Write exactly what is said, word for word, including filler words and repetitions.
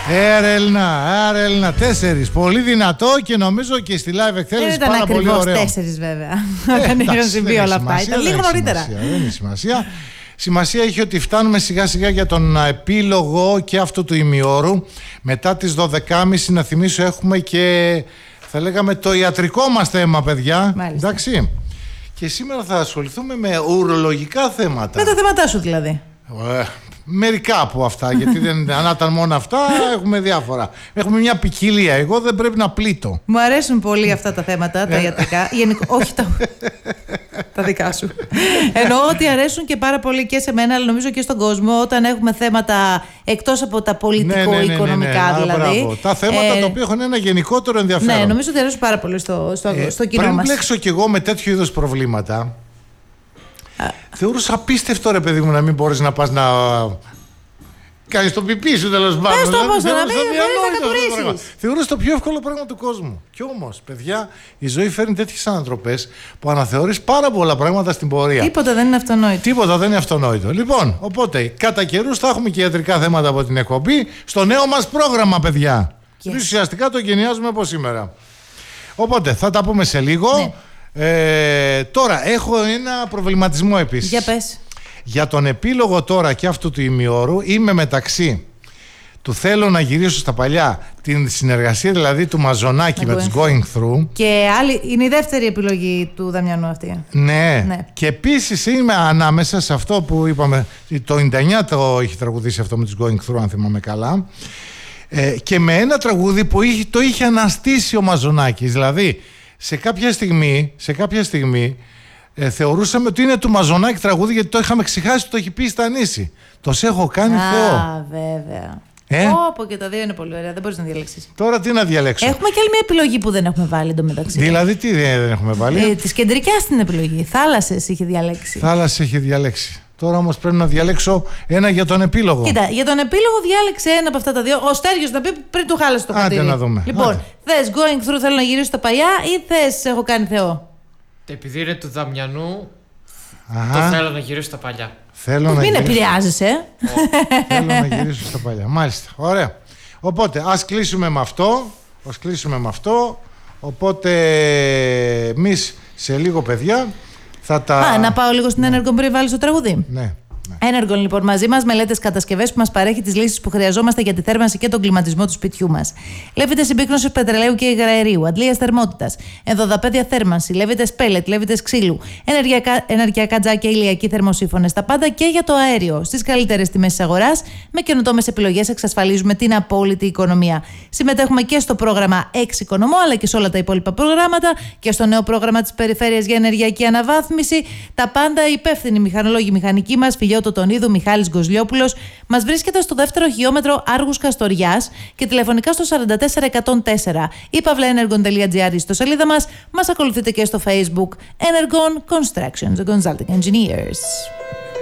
Έρε Έλληνα, άρε Έλληνα, τέσσερις. Πολύ δυνατό και νομίζω και στη live εκτέλεση πάρα πολύ ωραίο. Ήταν τέσσερις βέβαια. Δεν είχαν συμβεί όλα αυτά. Ήταν λίγο νωρίτερα. Δεν έχει σημασία. Σημασία έχει ότι φτάνουμε σιγά σιγά για τον επίλογο και αυτού του ημιώρου. Μετά τις δώδεκα και μισή, να θυμίσω, έχουμε και θα λέγαμε το ιατρικό μας θέμα, παιδιά. Μάλιστα. Εντάξει. Και σήμερα θα ασχοληθούμε με ουρολογικά θέματα. Με τα θέματά σου δηλαδή. Ε, μερικά από αυτά, γιατί δεν, αν ήταν μόνο αυτά, έχουμε διάφορα. Έχουμε μια ποικιλία. Εγώ δεν πρέπει να πλήττω. Μου αρέσουν πολύ αυτά τα θέματα, τα ιατρικά. Γενικο... Όχι τα... τα δικά σου. Εννοώ ότι αρέσουν και πάρα πολύ και σε μένα, αλλά νομίζω και στον κόσμο, όταν έχουμε θέματα εκτός από τα πολιτικο-οικονομικά, ναι, ναι, ναι, ναι, ναι. δηλαδή. Μπράβο. Τα θέματα ε... τα οποία έχουν ένα γενικότερο ενδιαφέρον. Ναι, νομίζω ότι αρέσουν πάρα πολύ στο, στο, ε, στο κοινό πριν μας. Πριν μπλέξω κι εγώ με τέτοιου είδους προβλήματα, θεωρούσα απίστευτο, ρε παιδί μου, να μην μπορείς να πας να κάνεις το πιπί σου, τέλος πάντων. Πες το όμως, να μην κατουρίσεις. Θεωρούσα το πιο εύκολο πράγμα του κόσμου. Κι όμως, παιδιά, η ζωή φέρνει τέτοιες ανατροπές που αναθεωρείς πάρα πολλά πράγματα στην πορεία. Τίποτα δεν είναι αυτονόητο. Τίποτα δεν είναι αυτονόητο. Λοιπόν, οπότε, κατά καιρούς θα έχουμε και ιατρικά θέματα από την εκπομπή στο νέο μας πρόγραμμα, παιδιά. Yes. Ουσιαστικά το γενιάζουμε από σήμερα. Οπότε, θα τα πούμε σε λίγο. Ναι. Ε, τώρα έχω ένα προβληματισμό επίσης. Για πες. Για τον επίλογο τώρα και αυτού του ημιώρου είμαι μεταξύ του θέλω να γυρίσω στα παλιά, την συνεργασία δηλαδή του Μαζονάκη με τους Going Through. Και άλλη, είναι η δεύτερη επιλογή του Δαμιανού αυτή. Ναι. ναι. Και επίσης είμαι ανάμεσα σε αυτό που είπαμε. Το ενενήντα εννιά το είχε τραγουδήσει αυτό με τους Going Through, αν θυμάμαι καλά. Ε, και με ένα τραγούδι που είχε, το είχε αναστήσει ο Μαζονάκης. Δηλαδή σε κάποια στιγμή, σε κάποια στιγμή ε, θεωρούσαμε ότι είναι του Μαζονάκη τραγούδι, γιατί το είχαμε ξεχάσει που το έχει πει στα Νήσι. Το σε έχω κάνει Α, Θεό. Α, βέβαια. Ε? Όπω και τα δύο είναι πολύ ωραία, δεν μπορείς να διαλέξεις. Τώρα τι να διαλέξω. Έχουμε και άλλη μια επιλογή που δεν έχουμε βάλει εντωμεταξύ. Δηλαδή τι δεν έχουμε βάλει. Ε, της κεντρικιάς την επιλογή. Θάλασσες είχε διαλέξει. Θάλασσες είχε διαλέξει. Τώρα όμως πρέπει να διαλέξω ένα για τον επίλογο. Κοίτα, για τον επίλογο διάλεξε ένα από αυτά τα δύο. Ο Στέργιος να πει πριν του χάλασε το χαρτί. Άντε να δούμε. Λοιπόν, θες Going Through, θέλω να γυρίσω στα παλιά, ή θες έχω κάνει Θεό? Επειδή είναι του Δαμιανού, Αχα. το θέλω να γυρίσω στα παλιά. Θέλω Μην να επηρεάζεσαι. Θέλω να γυρίσω στα παλιά. Μάλιστα. Ωραία. Οπότε ας κλείσουμε με αυτό. Ας κλείσουμε με αυτό. Οπότε εμείς σε λίγο, παιδιά, θα τα... Α, να πάω λίγο στην Energon πριν βάλεις το τραγούδι. Ναι. Energon, λοιπόν, μαζί μας μελέτες, κατασκευές που μας παρέχει τις λύσεις που χρειαζόμαστε για τη θέρμανση και τον κλιματισμό του σπιτιού μας. Λέβητες συμπίκνωσης πετρελαίου και υγραερίου, αντλίας θερμότητας, ενδοδαπέδια θέρμανση, λέβητες πέλετ, λέβητες ξύλου, ενεργειακά, ενεργειακά τζάκια, ηλιακοί θερμοσύφωνες, τα πάντα και για το αέριο. Στις καλύτερες τιμές της αγοράς, με καινοτόμες επιλογές εξασφαλίζουμε την απόλυτη οικονομία. Συμμετέχουμε και στο πρόγραμμα Εξοικονομώ, αλλά και σε όλα τα υπόλοιπα προγράμματα και στο νέο πρόγραμμα της Περιφέρειας για Ενεργειακή Αναβάθμιση. Τα πάντα υπεύθυνοι μηχανολόγοι μηχανικοί μας, τον είδου Μιχάλης Γκοζλιόπουλος, μας βρίσκεται στο δεύτερο χιλιόμετρο Άργους Καστοριάς και τηλεφωνικά στο σαράντα τέσσερα εκατόν τέσσερα ή παύλα energon τελεία gr στο σελίδα μας. Μας ακολουθείτε και στο Facebook Energon Constructions and Consulting Engineers.